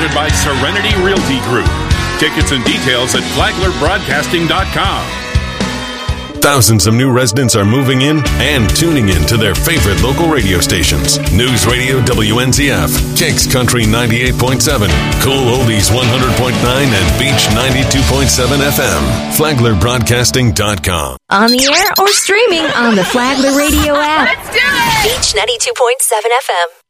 Presented by Serenity Realty Group. Tickets and details at flaglerbroadcasting.com. Thousands of new residents are moving in and tuning in to their favorite local radio stations. News Radio WNZF, Kicks Country 98.7, Cool Oldies 100.9, and Beach 92.7 FM. FlaglerBroadcasting.com. On the air or streaming on the Flagler Radio app. Let's do it! Beach 92.7 FM.